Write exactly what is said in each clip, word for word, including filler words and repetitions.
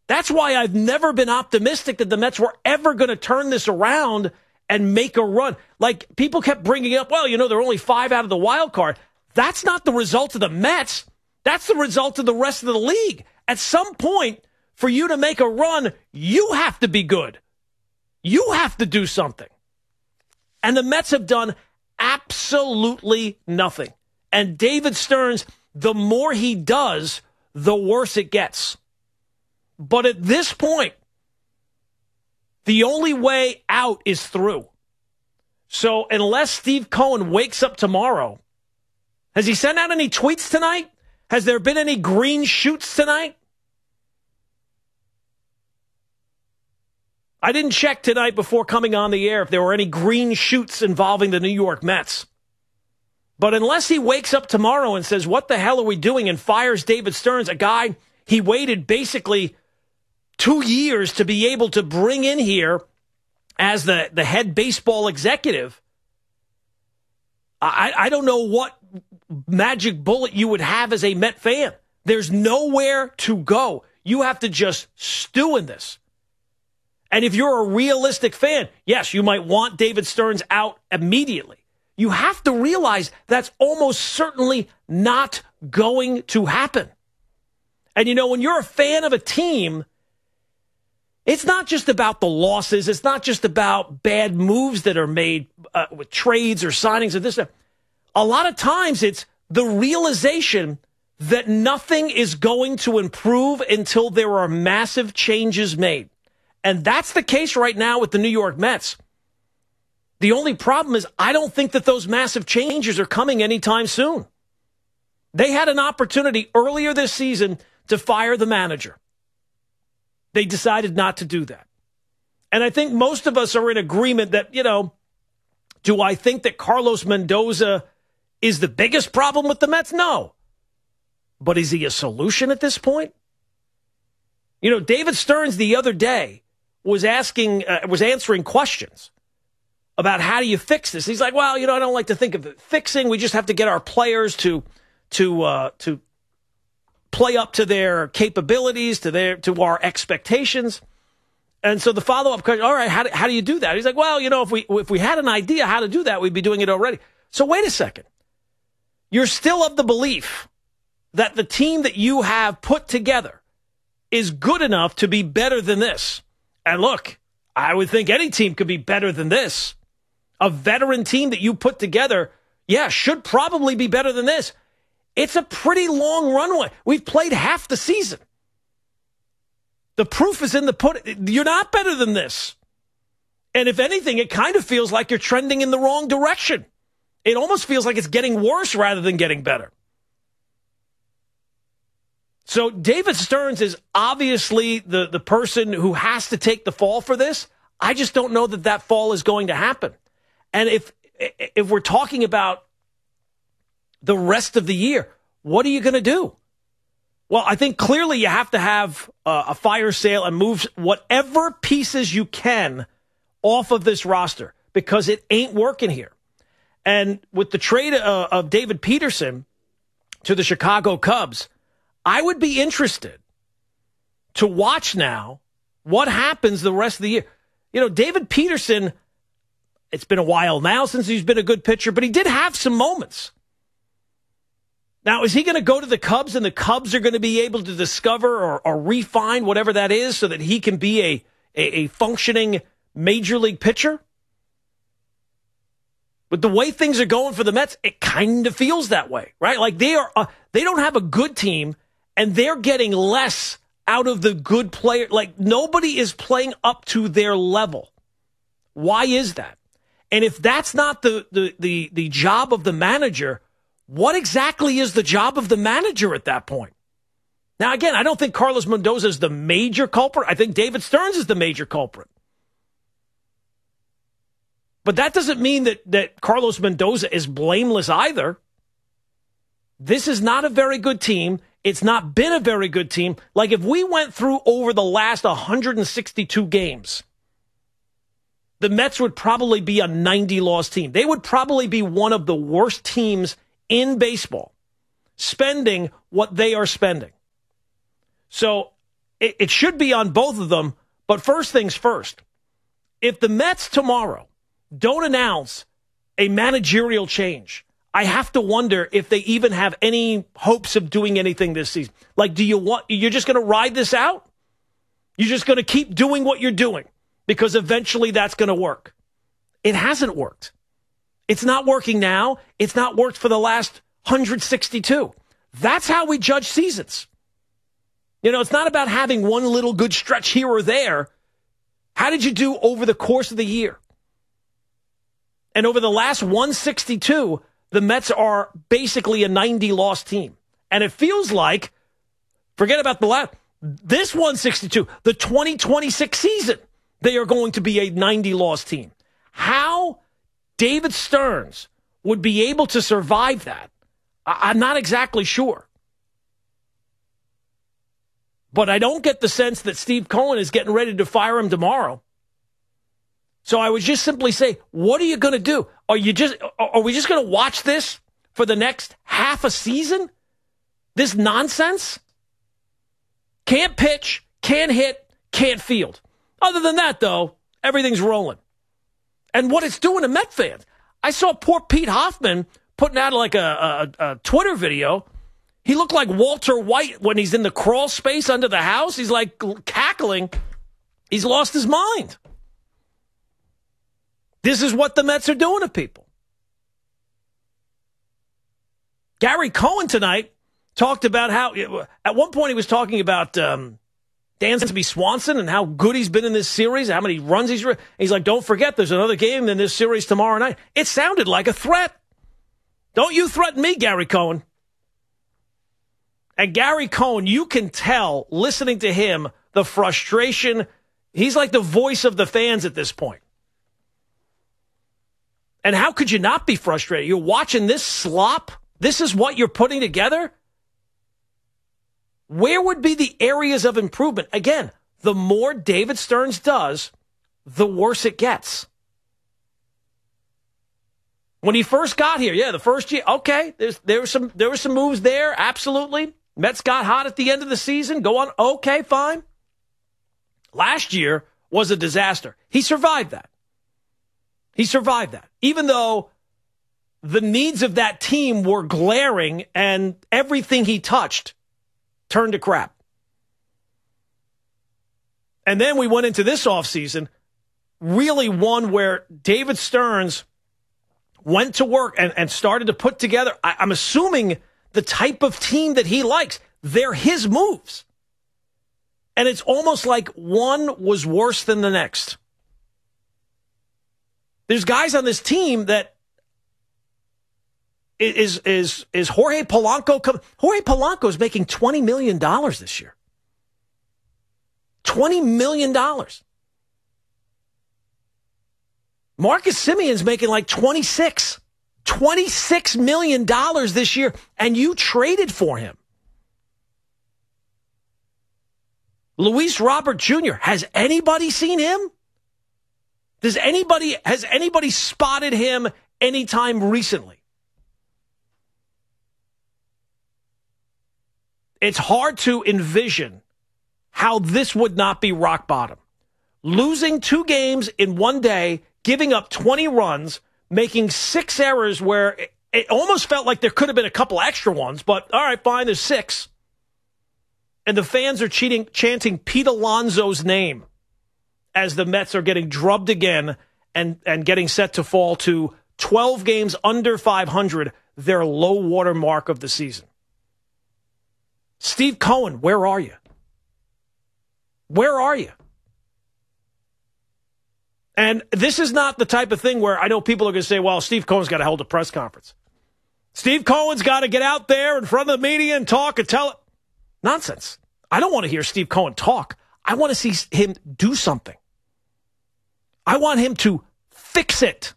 That's why I've never been optimistic that the Mets were ever going to turn this around and make a run. Like, people kept bringing up, well, you know, they're only five out of the wild card. That's not the result of the Mets. That's the result of the rest of the league. At some point, for you to make a run, you have to be good. You have to do something. And the Mets have done absolutely nothing. And David Stearns, the more he does, the worse it gets. But at this point, the only way out is through. So unless Steve Cohen wakes up tomorrow, has he sent out any tweets tonight? Has there been any green shoots tonight? I didn't check tonight before coming on the air if there were any green shoots involving the New York Mets. But unless he wakes up tomorrow and says, what the hell are we doing, and fires David Stearns, a guy he waited basically two years to be able to bring in here as the, the head baseball executive, I, I don't know what magic bullet you would have as a Met fan. There's nowhere to go. You have to just stew in this. And if you're a realistic fan, yes, you might want David Stearns out immediately. You have to realize that's almost certainly not going to happen. And, you know, when you're a fan of a team, it's not just about the losses. It's not just about bad moves that are made uh, with trades or signings or this. A lot of times it's the realization that nothing is going to improve until there are massive changes made. And that's the case right now with the New York Mets. The only problem is I don't think that those massive changes are coming anytime soon. They had an opportunity earlier this season to fire the manager. They decided not to do that. And I think most of us are in agreement that, you know, do I think that Carlos Mendoza is the biggest problem with the Mets? No. But is he a solution at this point? You know, David Stearns the other day was asking, uh, was answering questions about how do you fix this. He's like, well, you know, I don't like to think of it fixing. We just have to get our players to, to, uh, to play up to their capabilities, to their, to our expectations. And so the follow-up question, all right, how do, how do you do that? He's like, well, you know, if we, if we had an idea how to do that, we'd be doing it already. So wait a second. You're still of the belief that the team that you have put together is good enough to be better than this. And look, I would think any team could be better than this. A veteran team that you put together, yeah, should probably be better than this. It's a pretty long runway. We've played half the season. The proof is in the pudding. You're not better than this. And if anything, it kind of feels like you're trending in the wrong direction. It almost feels like it's getting worse rather than getting better. So David Stearns is obviously the, the person who has to take the fall for this. I just don't know that that fall is going to happen. And if if we're talking about the rest of the year, what are you going to do? Well, I think clearly you have to have uh, a fire sale and move whatever pieces you can off of this roster because it ain't working here. And with the trade uh, of David Peterson to the Chicago Cubs, I would be interested to watch now what happens the rest of the year. You know, David Peterson, it's been a while now since he's been a good pitcher, but he did have some moments. Now, is he going to go to the Cubs and the Cubs are going to be able to discover or, or refine whatever that is so that he can be a, a, a functioning major league pitcher? But the way things are going for the Mets, it kind of feels that way, right? Like they are, uh, they don't have a good team and they're getting less out of the good player. Like nobody is playing up to their level. Why is that? And if that's not the, the, the, the job of the manager, what exactly is the job of the manager at that point? Now, again, I don't think Carlos Mendoza is the major culprit. I think David Stearns is the major culprit. But that doesn't mean that, that Carlos Mendoza is blameless either. This is not a very good team. It's not been a very good team. Like if we went through over the last one hundred sixty-two games, the Mets would probably be a ninety-loss team. They would probably be one of the worst teams in baseball, spending what they are spending. So it, it should be on both of them. But first things first, if the Mets tomorrow don't announce a managerial change, I have to wonder if they even have any hopes of doing anything this season. Like, do you want, you're just going to ride this out? You're just going to keep doing what you're doing because eventually that's going to work. It hasn't worked. It's not working now. It's not worked for the last one hundred sixty-two. That's how we judge seasons. You know, it's not about having one little good stretch here or there. How did you do over the course of the year? And over the last one sixty-two, the Mets are basically a ninety-loss team. And it feels like, forget about the last, this one sixty-two, the twenty twenty-six season, they are going to be a ninety-loss team. How David Stearns would be able to survive that, I- I'm not exactly sure. But I don't get the sense that Steve Cohen is getting ready to fire him tomorrow. So I would just simply say, what are you going to do? Are you just are we just going to watch this for the next half a season? This nonsense? Can't pitch, can't hit, can't field. Other than that, though, everything's rolling. And what it's doing to Met fans. I saw poor Pete Hoffman putting out like a, a, a Twitter video. He looked like Walter White when he's in the crawl space under the house. He's like cackling. He's lost his mind. This is what the Mets are doing to people. Gary Cohen tonight talked about how, at one point he was talking about um, Dansby Swanson and how good he's been in this series, how many runs he's... Re- he's like, don't forget, there's another game in this series tomorrow night. It sounded like a threat. Don't you threaten me, Gary Cohen. And Gary Cohen, you can tell, listening to him, the frustration. He's like the voice of the fans at this point. And how could you not be frustrated? You're watching this slop? This is what you're putting together? Where would be the areas of improvement? Again, the more David Stearns does, the worse it gets. When he first got here, yeah, the first year, okay, there's, there were some, there were some moves there, absolutely. Mets got hot at the end of the season. Go on, okay, fine. Last year was a disaster. He survived that. He survived that. Even though the needs of that team were glaring and everything he touched turned to crap. And then we went into this offseason, really one where David Stearns went to work and, and started to put together, I, I'm assuming, the type of team that he likes. They're his moves. And it's almost like one was worse than the next. There's guys on this team that is is is Jorge Polanco. Jorge Polanco is making twenty million dollars this year. twenty million dollars. Marcus Simeon's making like twenty-six. twenty-six million dollars this year, and you traded for him. Luis Robert Junior, has anybody seen him? Does anybody, has anybody spotted him anytime recently? It's hard to envision how this would not be rock bottom. Losing two games in one day, giving up twenty runs, making six errors where it, it almost felt like there could have been a couple extra ones, but all right, fine, there's six. And the fans are cheating, chanting Pete Alonso's name as the Mets are getting drubbed again and, and getting set to fall to twelve games under five hundred, their low water mark of the season. Steve Cohen, where are you? Where are you? And this is not the type of thing where I know people are going to say, well, Steve Cohen's got to hold a press conference. Steve Cohen's got to get out there in front of the media and talk and tell it. Nonsense. I don't want to hear Steve Cohen talk. I want to see him do something. I want him to fix it.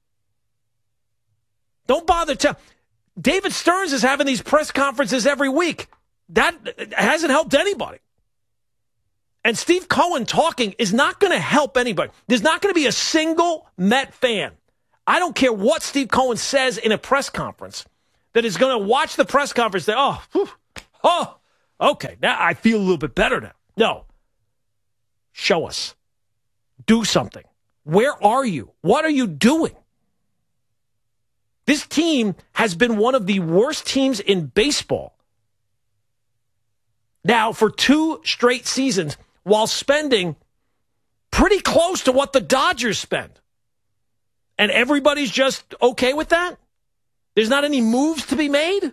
Don't bother telling. David Stearns is having these press conferences every week. That hasn't helped anybody. And Steve Cohen talking is not going to help anybody. There's not going to be a single Met fan. I don't care what Steve Cohen says in a press conference that is going to watch the press conference and say, oh, whew, oh, okay, now I feel a little bit better now. No. Show us. Do something. Where are you? What are you doing? This team has been one of the worst teams in baseball now for two straight seasons while spending pretty close to what the Dodgers spend. And everybody's just okay with that? There's not any moves to be made?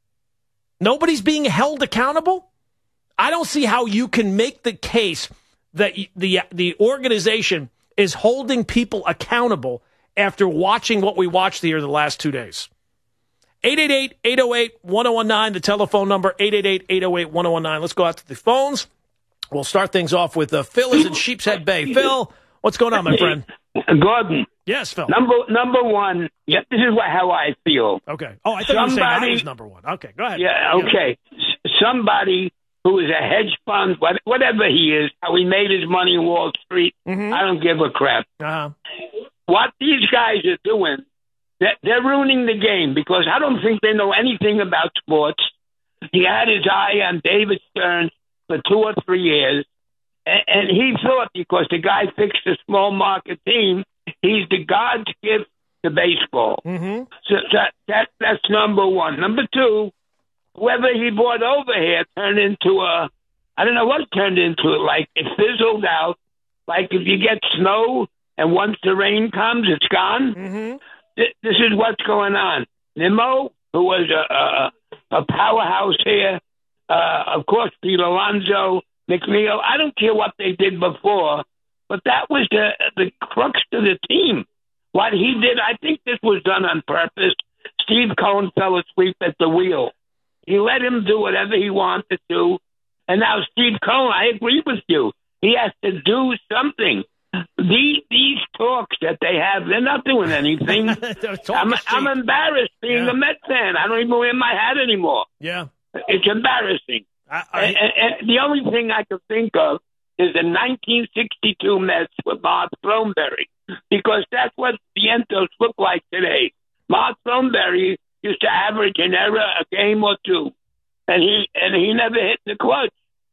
Nobody's being held accountable? I don't see how you can make the case that the the organization is holding people accountable after watching what we watched here the last two days. eight eight eight, eight oh eight, one oh one nine, the telephone number, eight eight eight, eight oh eight, one oh one nine. Let's go out to the phones. We'll start things off with uh, Phil is in Sheepshead Bay. Phil, what's going on, my friend? Gordon. Yes, Phil. Number number one, yeah, this is what, how I feel. Okay. Oh, I thought Somebody, you were saying I was number one. Okay, go ahead. Yeah, okay. Yeah. Somebody who is a hedge fund, whatever he is, how he made his money on Wall Street, mm-hmm. I don't give a crap. Uh-huh. What these guys are doing, they're, they're ruining the game because I don't think they know anything about sports. He had his eye on David Stern for two or three years, and, and he thought because the guy fixed a small market team, he's the God's gift to baseball. Mm-hmm. So that, that that's number one. Number two, whoever he brought over here turned into a, I don't know what turned into it, like it fizzled out. Like if you get snow and once the rain comes, it's gone. Mm-hmm. Th- this is what's going on. Nimmo, who was a, a, a powerhouse here, uh, of course, Pete Alonso, McNeil, I don't care what they did before, but that was the, the crux to the team. What he did, I think this was done on purpose. Steve Cohen fell asleep at the wheel. He let him do whatever he wanted to. And now Steve Cohen, I agree with you. He has to do something. These, these talks that they have, they're not doing anything. I'm, I'm embarrassed being yeah. a Met fan. I don't even wear my hat anymore. Yeah. It's embarrassing. I, I, and, and the only thing I can think of is the nineteen sixty-two Mets with Mark Throneberry, because that's what Vientos look like today. Mark Throneberry used to average an error a game or two, and he and he never hit the clutch.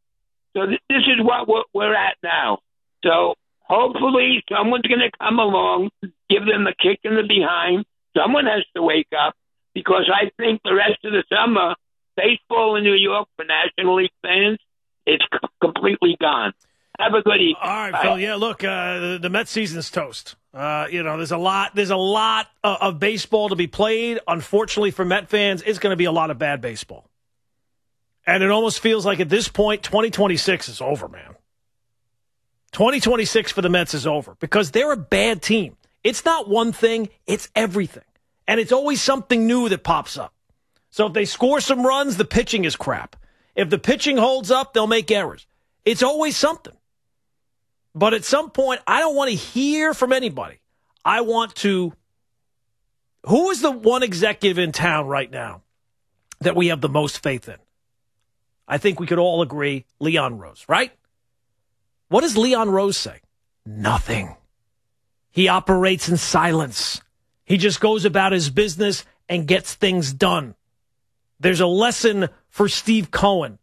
So th- this is what we're, we're at now. So hopefully someone's going to come along, give them a kick in the behind. Someone has to wake up, because I think the rest of the summer, baseball in New York for National League fans, it's c- completely gone. Have a good evening. All right, Bye. Phil. Yeah, look, uh, the, the Mets season's toast. Uh, you know, there's a lot. There's a lot of, of baseball to be played. Unfortunately for Met fans, it's going to be a lot of bad baseball. And it almost feels like at this point, twenty twenty-six is over, man. twenty twenty-six for the Mets is over because they're a bad team. It's not one thing; it's everything, and it's always something new that pops up. So if they score some runs, the pitching is crap. If the pitching holds up, they'll make errors. It's always something. But at some point, I don't want to hear from anybody. I want to... Who is the one executive in town right now that we have the most faith in? I think we could all agree, Leon Rose, right? What does Leon Rose say? Nothing. He operates in silence. He just goes about his business and gets things done. There's a lesson for Steve Cohen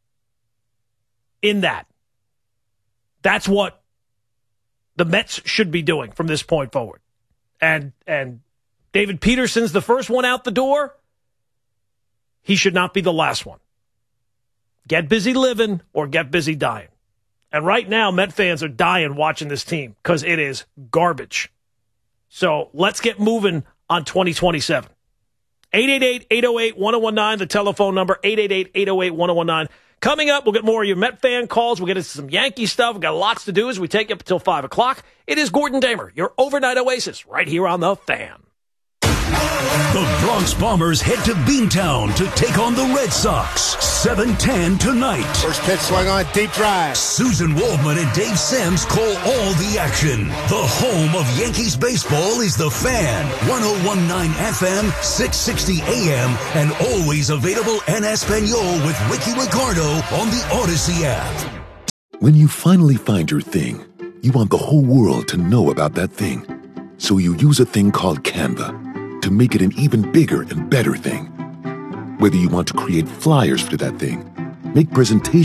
in that. That's what the Mets should be doing from this point forward. And and David Peterson's the first one out the door. He should not be the last one. Get busy living or get busy dying. And right now, Met fans are dying watching this team because it is garbage. So let's get moving on twenty twenty-seven. eight eight eight, eight oh eight, one oh one nine, the telephone number, eight eight eight, eight oh eight, one oh one nine. Coming up, we'll get more of your Met fan calls. We'll get into some Yankee stuff. We've got lots to do as we take you up until five o'clock. It is Gordon Damer, your overnight oasis, right here on The Fan. The Bronx Bombers head to Beantown to take on the Red Sox. seven ten tonight. First pitch swung on, deep drive. Susan Waldman and Dave Sims call all the action. The home of Yankees baseball is The Fan. ten nineteen F M, six sixty A M, and always available en Espanol with Ricky Ricardo on the Odyssey app. When you finally find your thing, you want the whole world to know about that thing. So you use a thing called Canva to make it an even bigger and better thing. Whether you want to create flyers for that thing, make presentations